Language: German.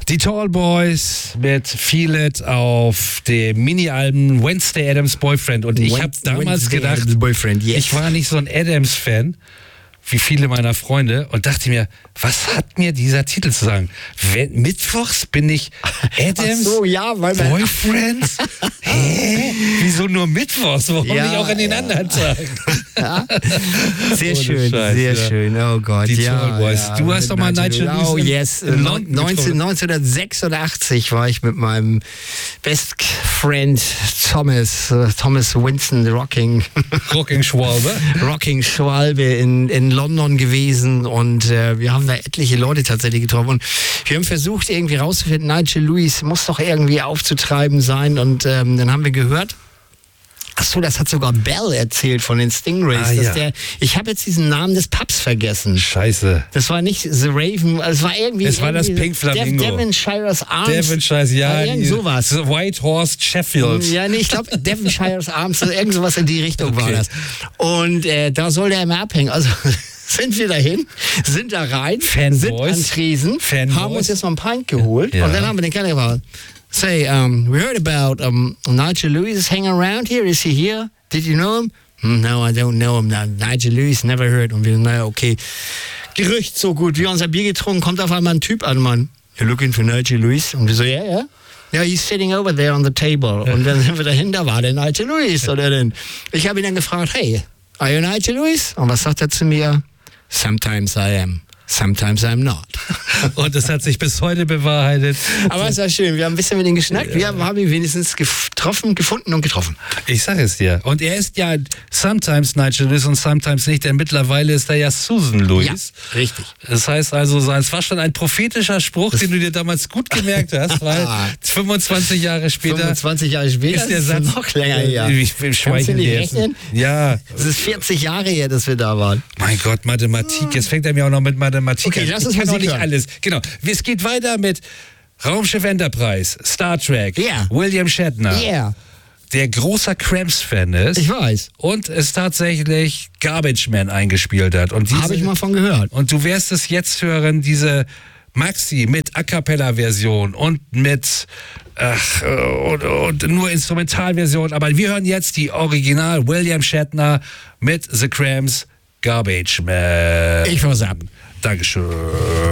Die Tall Boys mit Feel It auf dem Mini-Album Wednesday Addams Boyfriend. Und ich habe damals gedacht, ich war nicht so ein Addams-Fan wie viele meiner Freunde und dachte mir, was hat mir dieser Titel zu sagen? Mittwochs bin ich Addams Boyfriend? Hä? Wieso nur Mittwochs? Warum nicht auch an den anderen Tagen? Sehr schön, sehr schön. Oh Gott. Die Tall Boys. Du hast doch mal Nigel Lewis. Oh yes. 1986 war ich mit meinem Best Friend Thomas Winston Rocking Schwalbe in London gewesen und wir haben da etliche Leute tatsächlich getroffen und wir haben versucht irgendwie rauszufinden, Nigel Lewis muss doch irgendwie aufzutreiben sein und dann haben wir gehört, achso, das hat sogar Bell erzählt von den Stingrays. Ich habe jetzt diesen Namen des Pubs vergessen. Scheiße. Das war nicht The Raven, es war irgendwie... Es war das Pink Flamingo. Devonshire's Arms. Irgend sowas. The White Horse Sheffield. Ja, nee, ich glaube Devonshire's Arms, irgend sowas in die Richtung war das. Und da soll der immer abhängen. Also... sind wir dahin, sind da rein, sind an Tresen, haben uns jetzt mal ein Pint geholt und dann haben wir den Kerl gefragt, say, we heard about Nigel Lewis hanging around here, is he here? Did you know him? No, I don't know him. Nigel Lewis, never heard. Und wir, naja, okay. Gerücht so gut, wir haben unser Bier getrunken, kommt auf einmal ein Typ an, Mann. You're looking for Nigel Lewis? Und wir so, yeah. Ja, he's sitting over there on the table. Und dann sind wir dahin, da war der Nigel Lewis. Oder denn? Ich habe ihn dann gefragt, hey, are you Nigel Lewis? Und was sagt er zu mir? Sometimes I am. Sometimes I'm not. Und das hat sich bis heute bewahrheitet. Aber es war schön, wir haben ein bisschen mit ihm geschnackt. Wir haben ihn wenigstens gefunden und getroffen. Ich sage es dir. Und er ist ja sometimes Nigel Lewis und sometimes nicht, denn mittlerweile ist er ja Susan Lewis. Ja, richtig. Das heißt also, es war schon ein prophetischer Spruch, den du dir damals gut gemerkt hast, weil 25 Jahre später ist der Satz noch länger her. Kannst du nicht rechnen? Ja. Es ist 40 Jahre her, dass wir da waren. Mein Gott, Mathematik. Jetzt fängt er mir auch noch mit Mathematik an. Okay, lass uns ich kann mal auch nicht alles. Genau. Es geht weiter mit Raumschiff Enterprise, Star Trek, William Shatner, der großer Cramps-Fan ist. Ich weiß. Und es tatsächlich Garbage Man eingespielt hat. Habe ich mal von gehört. Und du wirst es jetzt hören, diese Maxi mit A-Cappella-Version und mit und nur Instrumentalversion. Aber wir hören jetzt die Original William Shatner mit The Cramps, Garbage Man. Ich war's ab. Dankeschön.